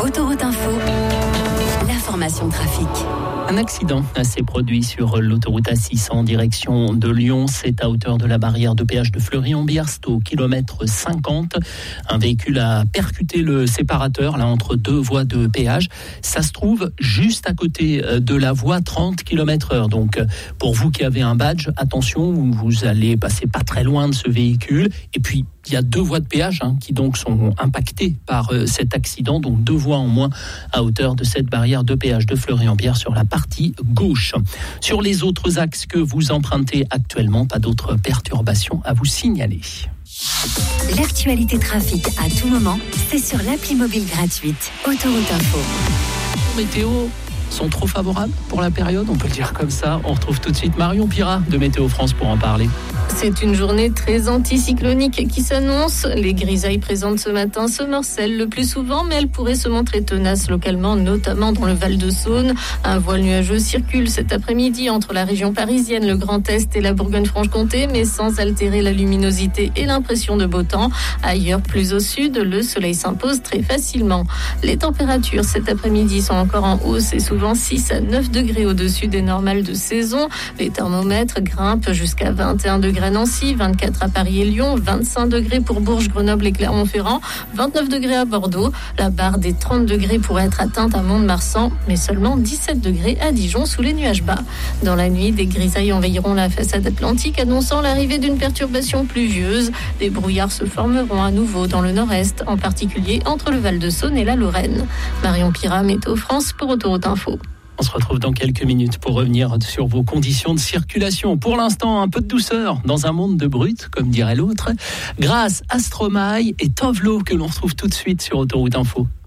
Autoroute Info, l'information trafic. Un accident s'est produit sur l'autoroute A6 en direction de Lyon. C'est à hauteur de la barrière de péage de Fleury-en-Bière, au kilomètre 50. Un véhicule a percuté le séparateur là entre deux voies de péage. Ça se trouve juste à côté de la voie 30 km/h. Donc pour vous qui avez un badge, attention, vous allez passer pas très loin de ce véhicule. Et puis il y a deux voies de péage qui donc sont impactées par cet accident. Donc deux voies en moins à hauteur de cette barrière de péage de Fleury-en-Bière sur la partie gauche. Sur les autres axes que vous empruntez actuellement, pas d'autres perturbations à vous signaler. L'actualité trafic à tout moment, c'est sur l'appli mobile gratuite Autoroute Info. Météo sont trop favorables pour la période, on peut le dire comme ça. On retrouve tout de suite Marion Pirat de Météo France pour en parler. C'est une journée très anticyclonique qui s'annonce. Les grisailles présentes ce matin se morcellent le plus souvent, mais elles pourraient se montrer tenaces localement, notamment dans le Val-de-Saône. Un voile nuageux circule cet après-midi entre la région parisienne, le Grand Est et la Bourgogne-Franche-Comté, mais sans altérer la luminosité et l'impression de beau temps. Ailleurs, plus au sud, le soleil s'impose très facilement. Les températures cet après-midi sont encore en hausse et souvent 6 à 9 degrés au-dessus des normales de saison. Les thermomètres grimpent jusqu'à 21 degrés à Nancy, 24 à Paris et Lyon, 25 degrés pour Bourges, Grenoble et Clermont-Ferrand, 29 degrés à Bordeaux. La barre des 30 degrés pourrait être atteinte à Mont-de-Marsan, mais seulement 17 degrés à Dijon sous les nuages bas. Dans la nuit, des grisailles envahiront la façade atlantique, annonçant l'arrivée d'une perturbation pluvieuse. Des brouillards se formeront à nouveau dans le nord-est, en particulier entre le Val-de-Saône et la Lorraine. Marion Pirat, Météo France pour Autoroute Info. On se retrouve dans quelques minutes pour revenir sur vos conditions de circulation. Pour l'instant, un peu de douceur dans un monde de brut, comme dirait l'autre, grâce à Stromae et Tovlo que l'on retrouve tout de suite sur Autoroute Info.